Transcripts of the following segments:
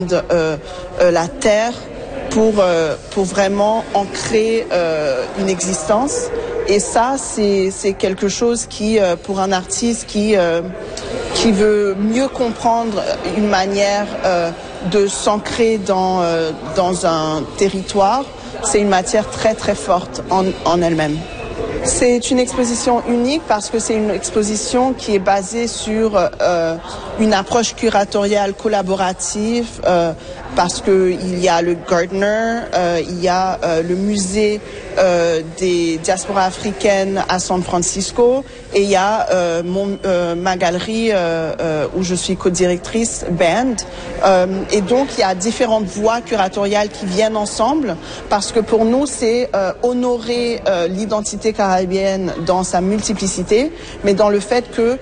la terre pour vraiment ancrer une existence. Et ça, c'est quelque chose qui, pour un artiste qui veut mieux comprendre une manière de s'ancrer dans un territoire, c'est une matière très très forte en elle-même. C'est une exposition unique parce que c'est une exposition qui est basée sur une approche curatoriale collaborative parce qu'il y a le Gardner, il y a le musée des diasporas africaines à San Francisco et il y a ma galerie où je suis co-directrice, Band. Et donc il y a différentes voies curatoriales qui viennent ensemble parce que pour nous c'est honorer l'identité caribéenne dans sa multiplicité, mais dans le fait que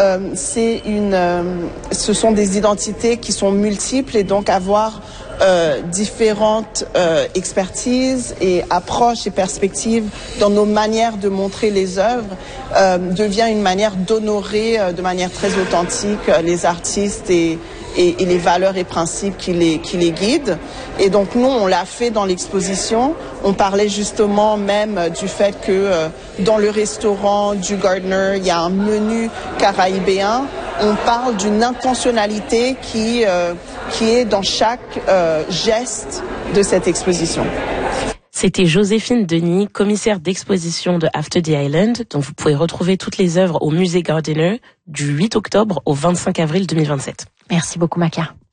ce sont des identités qui sont multiples et donc avoir différentes expertises et approches et perspectives dans nos manières de montrer les œuvres devient une manière d'honorer de manière très authentique les artistes et les valeurs et principes qui les guident. Et donc nous, on l'a fait dans l'exposition. On parlait justement même du fait que dans le restaurant du Gardner, il y a un menu caraïbéen. On parle d'une intentionnalité qui est dans chaque geste de cette exposition. C'était Joséphine Denis, commissaire d'exposition de After the Island, dont vous pouvez retrouver toutes les œuvres au musée Gardner du 8 octobre au 25 avril 2027. Merci beaucoup, Maca.